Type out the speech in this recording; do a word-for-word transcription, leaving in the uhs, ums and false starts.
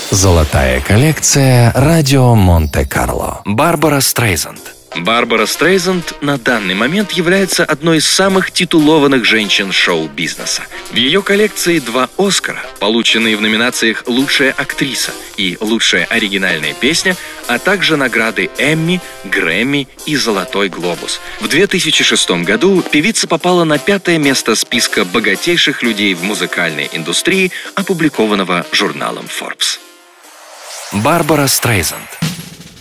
Золотая коллекция «Радио Монте-Карло». Барбара Стрейзанд. Барбара Стрейзанд на данный момент является одной из самых титулованных женщин шоу-бизнеса. В ее коллекции два «Оскара», полученные в номинациях «Лучшая актриса» и «Лучшая оригинальная песня», а также награды Эмми, Грэмми и «Золотой глобус». В две тысячи шестом году певица попала на пятое место списка богатейших людей в музыкальной индустрии, опубликованного журналом Forbes. Барбара Стрейзанд.